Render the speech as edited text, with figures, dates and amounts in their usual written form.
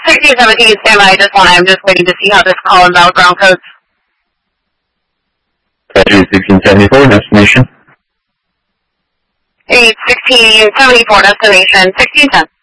1617, stand by, I'm just waiting to see how this call is out ground codes. Roger, 1674, destination. 1674, destination, 1610.